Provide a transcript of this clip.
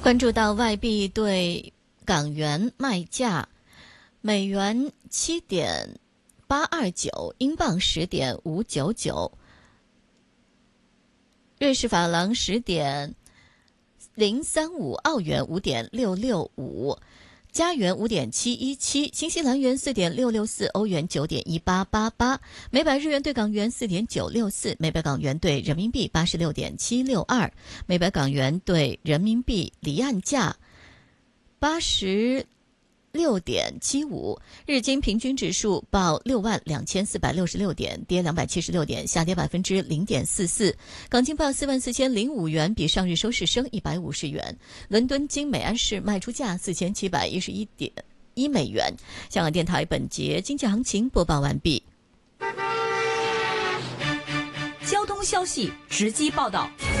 关注到外币对港元卖价，美元7.829，英镑10.599，瑞士法郎10.035，澳元5.665，加元5.717，新西兰元4.664，欧元9.1888，每百日元对港元4.964，每百港元对人民币86.762，每百港元对人民币离岸价86.75，日经平均指数报62466点，跌276点，下跌0.44%。港金报44005元，比上日收市升150元。伦敦金每安士卖出价4711.1美元。香港电台本节经济行情播报完毕。 交通消息直击报道。